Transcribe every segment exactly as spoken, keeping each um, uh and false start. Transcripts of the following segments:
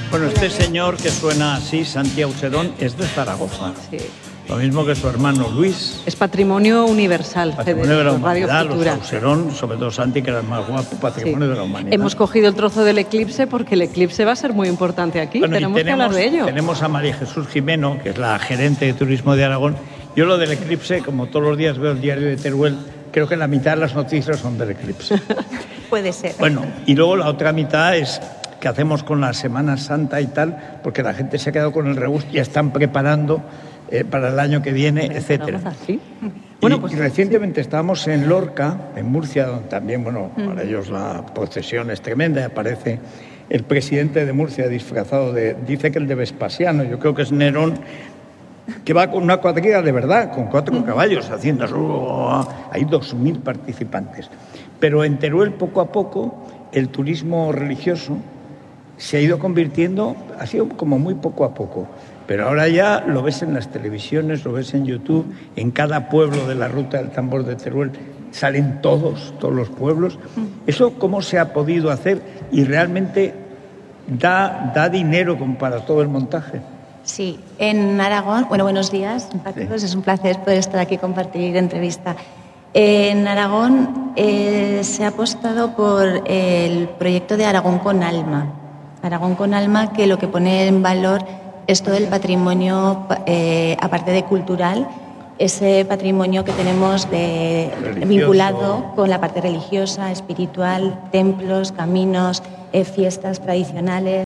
Bueno, este señor que suena así, Santi Ausedón, es de Zaragoza. Sí. Lo mismo que su hermano Luis. Es patrimonio universal. Patrimonio de la humanidad, los Ausedón, sobre todo Santi, que era el más guapo, patrimonio sí. de la humanidad. Hemos cogido el trozo del eclipse porque el eclipse va a ser muy importante aquí. Bueno, tenemos, tenemos que hablar de ello. Tenemos a María Jesús Jimeno, que es la gerente de turismo de Aragón. Yo lo del eclipse, como todos los días veo el diario de Teruel, creo que la mitad de las noticias son del eclipse. Puede ser. Bueno, y luego la otra mitad es qué hacemos con la Semana Santa y tal, porque la gente se ha quedado con el rebus, ya están preparando eh, para el año que viene, etcétera. Así. Bueno, y, pues, y recientemente sí. estábamos en Lorca, en Murcia, donde también, bueno, mm. para ellos la procesión es tremenda, aparece el presidente de Murcia disfrazado de, dice que el de Vespasiano, yo creo que es Nerón, que va con una cuadriga de verdad, con cuatro mm. caballos haciendo eso. Hay dos mil participantes. Pero en Teruel, poco a poco, el turismo religioso se ha ido convirtiendo, ha sido como muy poco a poco, pero ahora ya lo ves en las televisiones, lo ves en YouTube, en cada pueblo de la ruta del tambor de Teruel salen todos, todos los pueblos. ¿Eso cómo se ha podido hacer y realmente da, da dinero para todo el montaje? Sí, en Aragón, bueno, buenos días a todos, sí. Es un placer poder estar aquí y compartir entrevista. En Aragón eh, se ha apostado por el proyecto de Aragón con Alma. Aragón con Alma, que lo que pone en valor es todo el patrimonio, eh, aparte de cultural, ese patrimonio que tenemos de, vinculado con la parte religiosa, espiritual, templos, caminos, eh, fiestas tradicionales.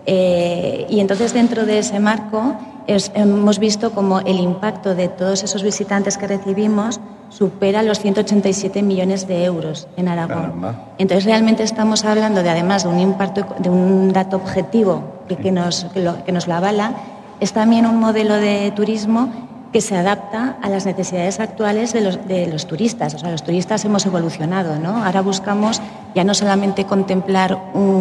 Eh, y entonces dentro de ese marco es, hemos visto como el impacto de todos esos visitantes que recibimos supera los ciento ochenta y siete millones de euros en Aragón. Caramba. Entonces realmente estamos hablando de, además de un impacto, de un dato objetivo que, que, nos, que, lo, que nos lo avala, es también un modelo de turismo que se adapta a las necesidades actuales de los, de los turistas. O sea, los turistas hemos evolucionado, ¿no? Ahora buscamos ya no solamente contemplar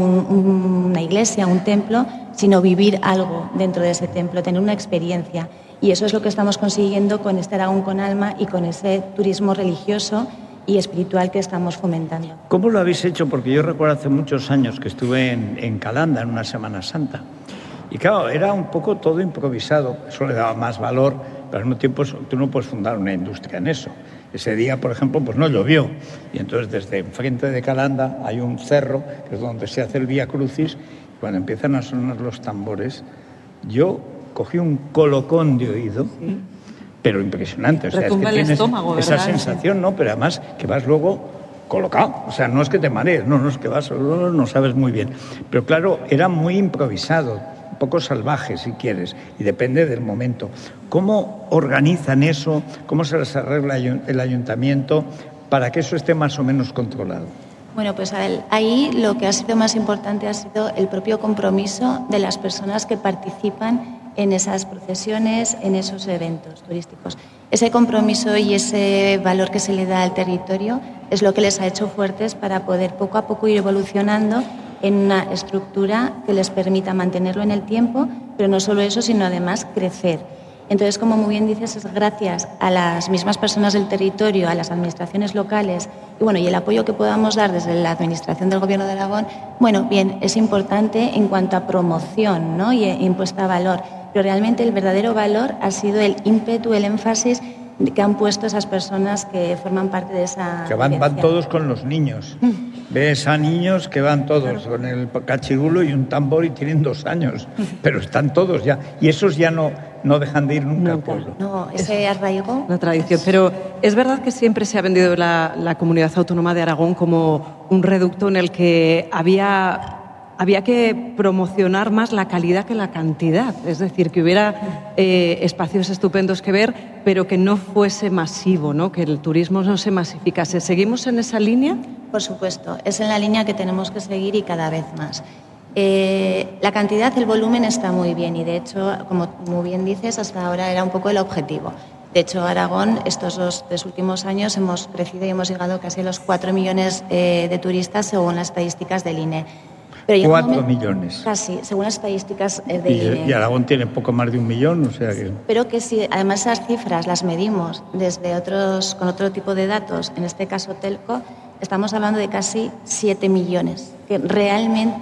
un, una iglesia, un templo, sino vivir algo dentro de ese templo, tener una experiencia. Y eso es lo que estamos consiguiendo con este Aragón con Alma y con ese turismo religioso y espiritual que estamos fomentando. ¿Cómo lo habéis hecho? Porque yo recuerdo hace muchos años que estuve en, en Calanda, en una Semana Santa. Y claro, era un poco todo improvisado. Eso le daba más valor, pero al mismo tiempo tú no puedes fundar una industria en eso. Ese día, por ejemplo, pues no llovió. Y entonces desde enfrente de Calanda hay un cerro, que es donde se hace el Vía Crucis. Cuando empiezan a sonar los tambores, yo cogí un colocón de oído, sí. pero impresionante. O sea, es que tienes estómago, esa sensación, ¿no? Pero además que vas luego colocado. O sea, no es que te marees, no, no es que vas, no sabes muy bien. Pero claro, era muy improvisado, un poco salvaje, si quieres, y depende del momento. ¿Cómo organizan eso? ¿Cómo se les arregla el ayuntamiento para que eso esté más o menos controlado? Bueno, pues ahí lo que ha sido más importante ha sido el propio compromiso de las personas que participan en esas procesiones, en esos eventos turísticos. Ese compromiso y ese valor que se le da al territorio es lo que les ha hecho fuertes para poder poco a poco ir evolucionando en una estructura que les permita mantenerlo en el tiempo, pero no solo eso, sino además crecer. Entonces, como muy bien dices, es gracias a las mismas personas del territorio, a las administraciones locales y, bueno, y el apoyo que podamos dar desde la Administración del Gobierno de Aragón, bueno, bien, es importante en cuanto a promoción, ¿no? y impuesta a valor, pero realmente el verdadero valor ha sido el ímpetu, el énfasis que han puesto esas personas que forman parte de esa... Que van, van todos con los niños. Ves a niños que van todos claro. con el cachirulo y un tambor y tienen dos años, pero están todos ya. Y esos ya no, no dejan de ir nunca al pueblo. No, ese arraigo... La tradición. Pero es verdad que siempre se ha vendido la, la Comunidad Autónoma de Aragón como un reducto en el que había... Había que promocionar más la calidad que la cantidad, es decir, que hubiera eh, espacios estupendos que ver, pero que no fuese masivo, ¿no? Que el turismo no se masificase. ¿Seguimos en esa línea? Por supuesto, es en la línea que tenemos que seguir y cada vez más. Eh, la cantidad, el volumen está muy bien y, de hecho, como muy bien dices, hasta ahora era un poco el objetivo. De hecho, Aragón, estos dos tres últimos años, hemos crecido y hemos llegado casi a los cuatro millones eh, de turistas según las estadísticas del I N E. Pero Cuatro millones. Casi, según las estadísticas de y, I N E. Y Aragón tiene poco más de un millón, o sea que... Pero que si además esas cifras las medimos desde otros, con otro tipo de datos, en este caso Telco, estamos hablando de casi siete millones, que realmente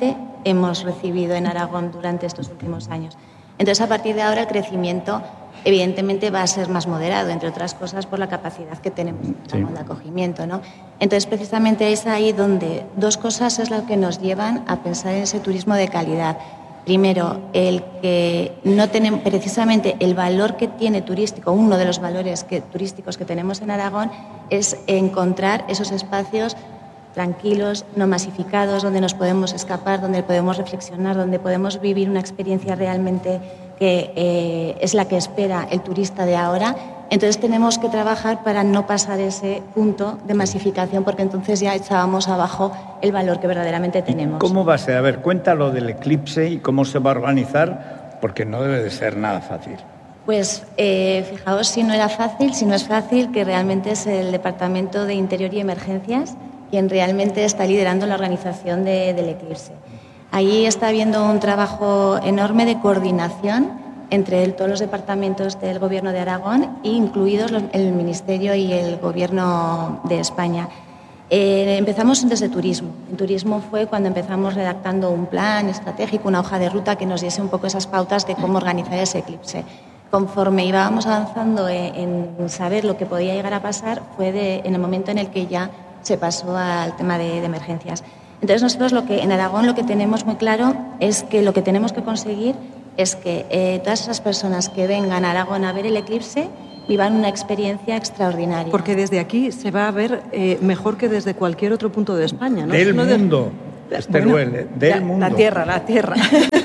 hemos recibido en Aragón durante estos últimos años. Entonces, a partir de ahora, el crecimiento evidentemente va a ser más moderado, entre otras cosas por la capacidad que tenemos sí. de acogimiento, ¿no? Entonces, precisamente es ahí donde dos cosas es lo que nos llevan a pensar en ese turismo de calidad. Primero, el que no tenemos, precisamente el valor que tiene turístico, uno de los valores que, turísticos que tenemos en Aragón es encontrar esos espacios tranquilos, no masificados, donde nos podemos escapar, donde podemos reflexionar, donde podemos vivir una experiencia realmente que eh, es la que espera el turista de ahora. Entonces tenemos que trabajar para no pasar ese punto de masificación, porque entonces ya echábamos abajo el valor que verdaderamente tenemos. ¿Cómo va a ser? A ver, cuéntalo del eclipse y cómo se va a organizar, porque no debe de ser nada fácil. Pues eh, fijaos si no era fácil, si no es fácil, que realmente es el Departamento de Interior y Emergencias quien realmente está liderando la organización de, del eclipse. Allí está habiendo un trabajo enorme de coordinación entre el, todos los departamentos del Gobierno de Aragón, incluidos los, el Ministerio y el Gobierno de España. Eh, empezamos desde turismo. En turismo fue cuando empezamos redactando un plan estratégico, una hoja de ruta que nos diese un poco esas pautas de cómo organizar ese eclipse. Conforme íbamos avanzando en, en saber lo que podía llegar a pasar, fue de, en el momento en el que ya se pasó al tema de, de emergencias. Entonces nosotros lo que en Aragón lo que tenemos muy claro es que lo que tenemos que conseguir es que eh, todas esas personas que vengan a Aragón a ver el eclipse vivan una experiencia extraordinaria. Porque desde aquí se va a ver eh, mejor que desde cualquier otro punto de España, ¿no? Del no mundo, de, este bueno, duele, del la, mundo. La tierra, la tierra.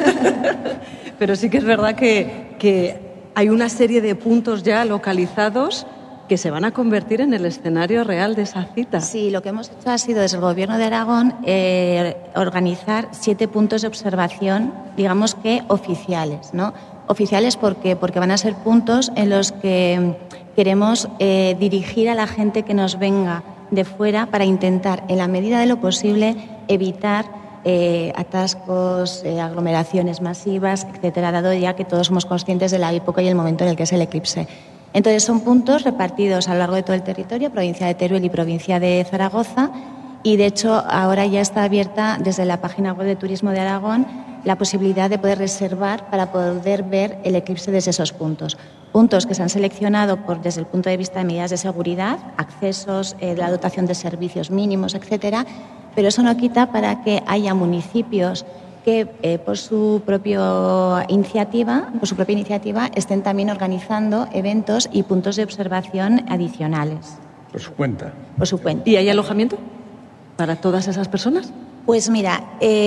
Pero sí que es verdad que, que hay una serie de puntos ya localizados que se van a convertir en el escenario real de esa cita. Sí, lo que hemos hecho ha sido desde el Gobierno de Aragón eh, organizar siete puntos de observación, digamos que oficiales, ¿no? Oficiales porque, porque van a ser puntos en los que queremos eh, dirigir a la gente que nos venga de fuera para intentar, en la medida de lo posible, evitar eh, atascos, eh, aglomeraciones masivas, etcétera, dado ya que todos somos conscientes de la época y el momento en el que es el eclipse. Entonces son puntos repartidos a lo largo de todo el territorio, provincia de Teruel y provincia de Zaragoza, y de hecho ahora ya está abierta desde la página web de Turismo de Aragón la posibilidad de poder reservar para poder ver el eclipse desde esos puntos. Puntos que se han seleccionado por, desde el punto de vista de medidas de seguridad, accesos, eh, la dotación de servicios mínimos, etcétera, pero eso no quita para que haya municipios que eh, por su propia iniciativa, por su propia iniciativa, estén también organizando eventos y puntos de observación adicionales. Por su cuenta. Por su cuenta. ¿Y hay alojamiento para todas esas personas? Pues mira,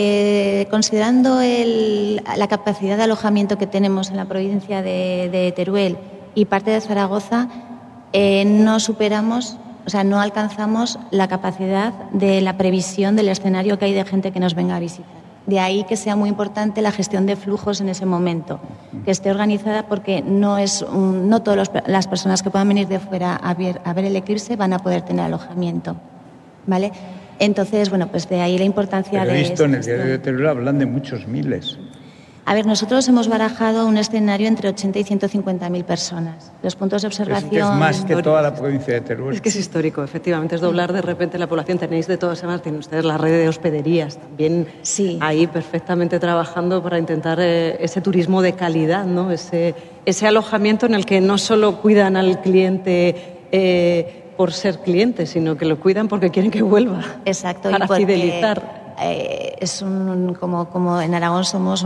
eh, considerando el, la capacidad de alojamiento que tenemos en la provincia de, de Teruel y parte de Zaragoza, eh, no superamos, o sea, no alcanzamos la capacidad de la previsión del escenario que hay de gente que nos venga a visitar. De ahí que sea muy importante la gestión de flujos en ese momento, que esté organizada porque no es un, no todas las personas que puedan venir de fuera a ver, a ver el eclipse van a poder tener alojamiento, ¿vale? Entonces, bueno, pues de ahí la importancia Pero he de... visto en el diario de Teruel hablan de muchos miles. A ver, nosotros hemos barajado un escenario entre ochenta y ciento cincuenta mil personas. Los puntos de observación... Es, que es más que toda la provincia de Teruel. Es que es histórico, efectivamente, es doblar de repente la población. Tenéis de todas formas, tienen ustedes la red de hospederías también sí. ahí perfectamente trabajando para intentar eh, ese turismo de calidad, ¿no? Ese, ese alojamiento en el que no solo cuidan al cliente eh, por ser cliente, sino que lo cuidan porque quieren que vuelva. Exacto. Para y porque... fidelizar. Eh, es un, como, como en Aragón somos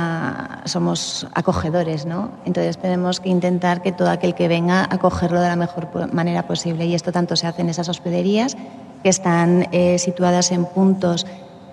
una somos acogedores, ¿no? Entonces tenemos que intentar que todo aquel que venga acogerlo de la mejor manera posible, y esto tanto se hace en esas hospederías que están eh, situadas en puntos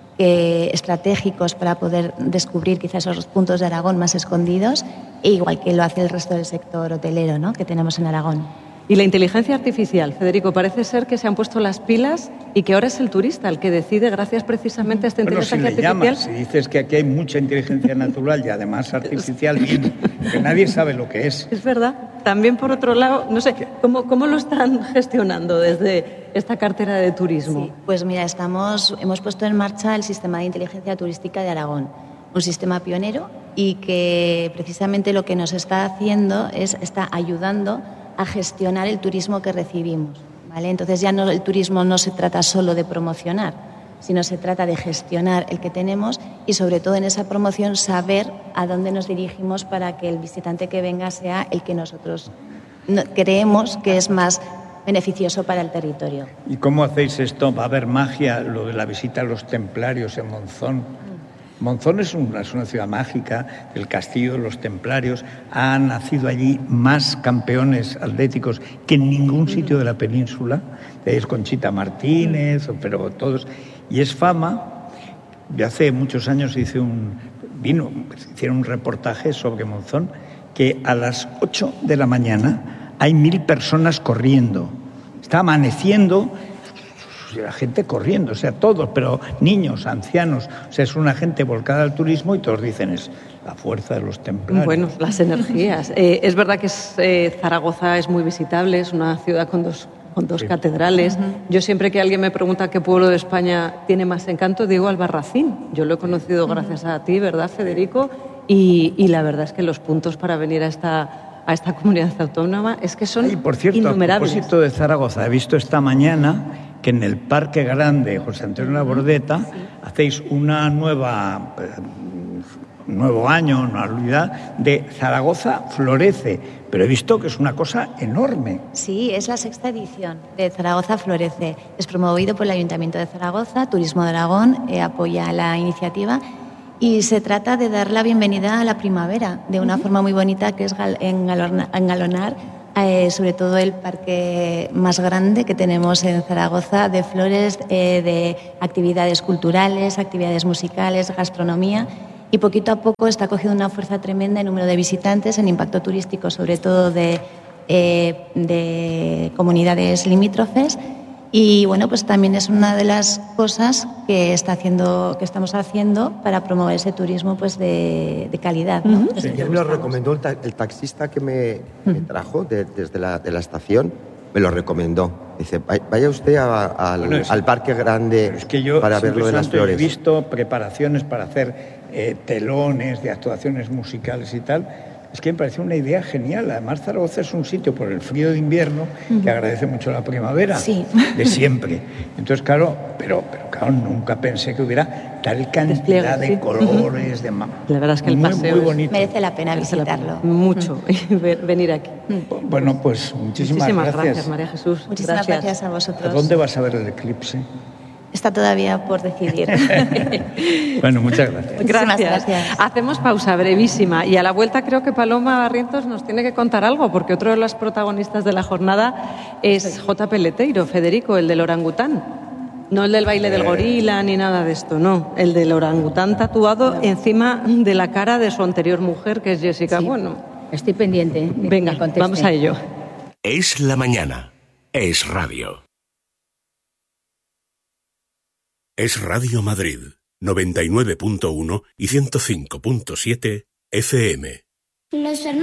eh, estratégicos para poder descubrir quizás esos puntos de Aragón más escondidos, e igual que lo hace el resto del sector hotelero, ¿no?, que tenemos en Aragón. Y la inteligencia artificial, Federico, parece ser que se han puesto las pilas y que ahora es el turista el que decide, gracias precisamente a esta bueno, inteligencia si le artificial. Llamas, si dices que aquí hay mucha inteligencia natural y además artificial, bien, que nadie sabe lo que es. Es verdad. También, por otro lado, no sé, ¿cómo, cómo lo están gestionando desde esta cartera de turismo? Sí, pues mira, estamos, hemos puesto en marcha el sistema de inteligencia turística de Aragón, un sistema pionero y que precisamente lo que nos está haciendo es, está ayudando a gestionar el turismo que recibimos, ¿vale? Entonces ya no, el turismo no se trata solo de promocionar, sino se trata de gestionar el que tenemos y sobre todo en esa promoción saber a dónde nos dirigimos para que el visitante que venga sea el que nosotros creemos que es más beneficioso para el territorio. ¿Y cómo hacéis esto? ¿Va a haber magia, lo de la visita a los templarios en Monzón? Monzón es una, es una ciudad mágica, el castillo de los templarios. Han nacido allí más campeones atléticos que en ningún sitio de la península. Es Conchita Martínez, pero todos. Y es fama. De hace muchos años hice un, vino, hicieron un reportaje sobre Monzón, que a las ocho de la mañana hay mil personas corriendo. Está amaneciendo, la gente corriendo, o sea, todos, pero niños, ancianos, o sea, es una gente volcada al turismo y todos dicen es la fuerza de los templarios. Bueno, las energías. Eh, es verdad que es, eh, Zaragoza es muy visitable, es una ciudad con dos, con dos sí. catedrales. Uh-huh. Yo siempre que alguien me pregunta qué pueblo de España tiene más encanto, digo Albarracín. Yo lo he conocido uh-huh. gracias a ti, ¿verdad, Federico? Y, y la verdad es que los puntos para venir a esta, a esta comunidad autónoma es que son innumerables. Y por cierto, innumerables. A propósito de Zaragoza, he visto esta mañana que en el Parque Grande José Antonio Labordeta sí. hacéis una nueva, eh, nuevo año, una anualidad de Zaragoza Florece, pero he visto que es una cosa enorme. Sí, es la sexta edición de Zaragoza Florece. Es promovido por el Ayuntamiento de Zaragoza, Turismo de Aragón eh, apoya la iniciativa y se trata de dar la bienvenida a la primavera de una uh-huh. forma muy bonita que es gal- engalonar, engalonar Eh, sobre todo el parque más grande que tenemos en Zaragoza, de flores, eh, de actividades culturales, actividades musicales, gastronomía, y poquito a poco está cogiendo una fuerza tremenda en número de visitantes, en impacto turístico, sobre todo de, eh, de comunidades limítrofes. Y bueno, pues también es una de las cosas que está haciendo, que estamos haciendo para promover ese turismo pues de, de calidad, ¿no? Uh-huh. Sí, me lo recomendó el, ta- el taxista que me, uh-huh. me trajo de, desde la, de la estación, me lo recomendó. Dice, vaya usted a, a, al, bueno, es, al Parque Grande es que yo, para ver lo de las flores. He visto preparaciones para hacer eh, telones de actuaciones musicales y tal. Es que me parece una idea genial. Además, Zaragoza es un sitio por el frío de invierno uh-huh. que agradece mucho la primavera, sí. de siempre. Entonces, claro, pero, pero claro, nunca pensé que hubiera tal cantidad Despliegue, de sí. colores, uh-huh. de ma- La verdad es que el muy, paseo muy bonito. Merece la pena visitarlo. La pena. Mucho, uh-huh. venir aquí. Bueno, pues muchísimas, muchísimas gracias. gracias, María Jesús. Muchísimas gracias. gracias a vosotros. ¿A dónde vas a ver el eclipse? Está todavía por decidir. Bueno, muchas gracias. gracias. gracias. Hacemos pausa brevísima y a la vuelta creo que Paloma Barrientos nos tiene que contar algo, porque otro de los protagonistas de la jornada es J. Peleteiro, Federico, el del orangután. No el del baile del gorila ni nada de esto, no. El del orangután tatuado no. encima de la cara de su anterior mujer, que es Jessica. Sí. Bueno, estoy pendiente. Venga, vamos a ello. Es la mañana. Es radio. Es Radio Madrid, noventa y nueve punto uno y ciento cinco punto siete F M.